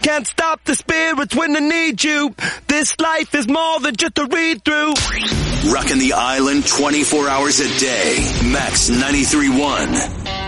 Can't stop the spirits when they need you. This life is more than just a read-through. Rocking the island 24 hours a day. Max 93.1.